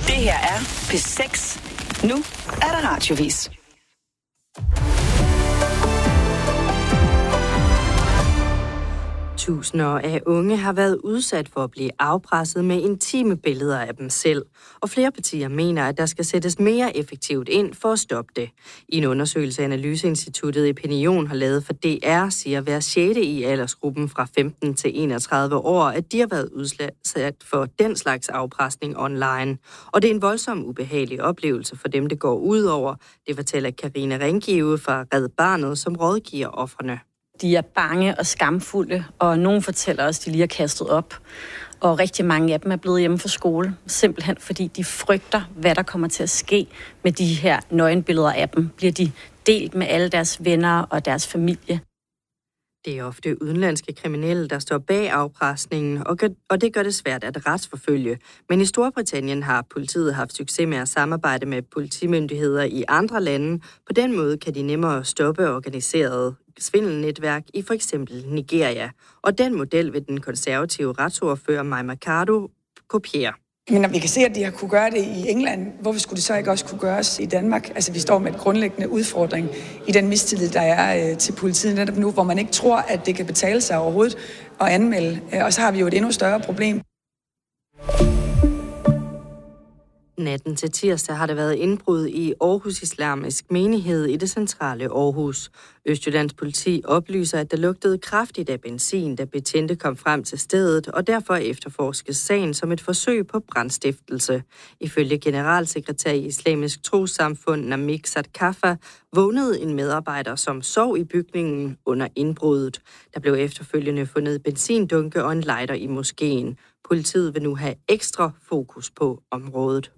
Det her er P6. Nu er der radiovis. Tusinder af unge har været udsat for at blive afpresset med intime billeder af dem selv, og flere partier mener, at der skal sættes mere effektivt ind for at stoppe det. I en undersøgelse, Analyseinstituttet Epinion har lavet for DR, siger hver 6. i aldersgruppen fra 15 til 31 år, at de har været udsat for den slags afpresning online. Og det er en voldsom ubehagelig oplevelse for dem, det går ud over. Det fortæller Karina Ringgive fra Red Barnet, som rådgiver ofrene. De er bange og skamfulde, og nogen fortæller os, at de lige har kastet op. Og rigtig mange af dem er blevet hjemme fra skole, simpelthen fordi de frygter, hvad der kommer til at ske med de her nøgenbilleder af dem. Bliver de delt med alle deres venner og deres familie? Det er ofte udenlandske kriminelle, der står bag afpresningen, og det gør det svært at retsforfølge. Men i Storbritannien har politiet haft succes med at samarbejde med politimyndigheder i andre lande. På den måde kan de nemmere stoppe organiseret svindelnetværk i for eksempel Nigeria. Og den model vil den konservative retsordfører Mai Mercado kopiere. Men når vi kan se, at de har kunne gøre det i England, hvorfor skulle det så ikke også kunne gøres i Danmark? Altså, vi står med et grundlæggende udfordring i den mistillid, der er til politiet netop nu, hvor man ikke tror, at det kan betale sig overhovedet at anmelde. Og så har vi jo et endnu større problem. Natten til tirsdag har der været indbrud i Aarhus Islamisk Menighed i det centrale Aarhus. Østjyllands politi oplyser, at der lugtede kraftigt af benzin, da betjente kom frem til stedet, og derfor efterforskes sagen som et forsøg på brandstiftelse. Ifølge generalsekretær i Islamisk Trossamfund Namik Sadkafa vågnede en medarbejder, som sov i bygningen under indbruddet. Der blev efterfølgende fundet benzindunke og en lighter i moskeen. Politiet vil nu have ekstra fokus på området.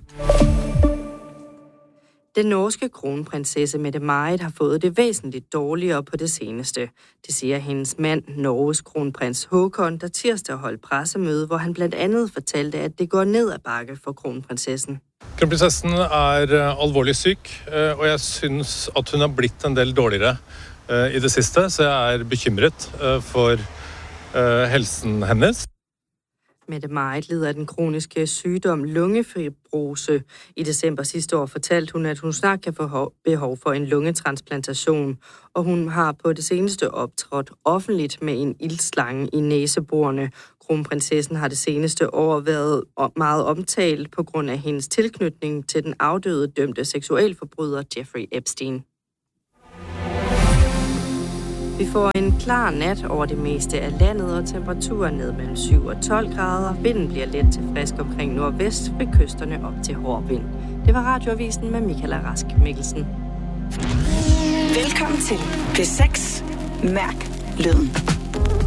Den norske kronprinsesse Mette-Marit har fået det væsentligt dårligere på det seneste. Det siger hendes mand, Norges kronprins Håkon, der tirsdag holdt pressemøde, hvor han blandt andet fortalte, at det går ned ad bakke for kronprinsessen. Kronprinsessen alvorlig syg, og jeg synes, at hun har blitt en del dårligere i det sidste, så jeg er bekymret for helsen hennes. Mette-Marit lider af den kroniske sygdom lungefibrose. I december sidste år fortalte hun, at hun snart kan få behov for en lungetransplantation, og hun har på det seneste optrådt offentligt med en iltslange i næseborene. Kronprinsessen har det seneste år været meget omtalt på grund af hendes tilknytning til den afdøde dømte seksualforbryder Jeffrey Epstein. Vi får en klar nat over det meste af landet, og temperaturen ned mellem 7 og 12 grader. Vinden bliver let til frisk omkring nordvest, ved kysterne op til hård vind. Det var Radioavisen med Michaela Rask Mikkelsen. Velkommen til P6. Mærk lyden.